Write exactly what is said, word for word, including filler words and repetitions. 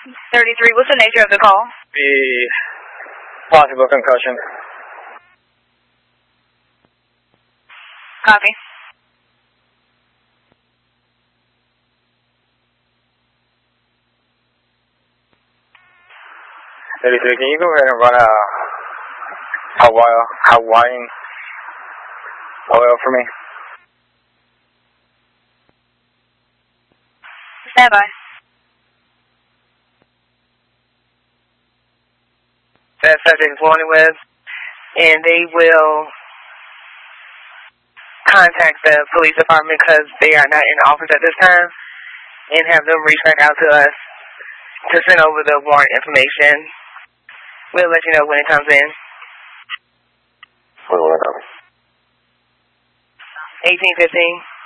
thirty-three, what's the nature of the call? The possible concussion. Copy. thirty-three, can you go ahead and run a Hawaii, Hawaiian oil for me? Stand by. That subject is warning with, and they will contact the police department because they are not in the office at this time, and have them reach back out to us to send over the warrant information. We'll let you know when it comes in. What number? eighteen fifteen.